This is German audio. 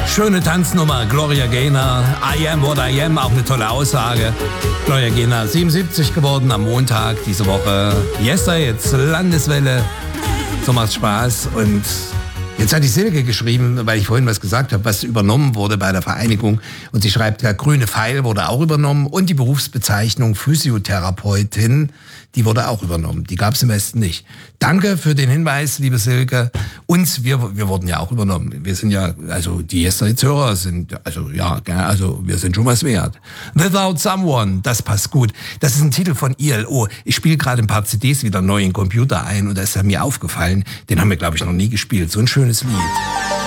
Schöne Tanznummer, Gloria Gaynor, I am what I am, auch eine tolle Aussage. Gloria Gaynor, 77 geworden am Montag diese Woche. Jetzt Landeswelle, so macht's Spaß. Und jetzt hat die Silke geschrieben, weil ich vorhin was gesagt habe, was übernommen wurde bei der Vereinigung. Und sie schreibt, der grüne Pfeil wurde auch übernommen und die Berufsbezeichnung Physiotherapeutin, die wurde auch übernommen. Die gab es im Westen nicht. Danke für den Hinweis, liebe Silke. Und wir wurden ja auch übernommen. Wir sind ja, also die Hörer sind, wir sind schon was wert. Without Someone, das passt gut. Das ist ein Titel von ILO. Ich spiele gerade ein paar CDs wieder neu in den Computer ein und da ist er mir aufgefallen. Den haben wir, glaube ich, noch nie gespielt. So ein schönes Lied.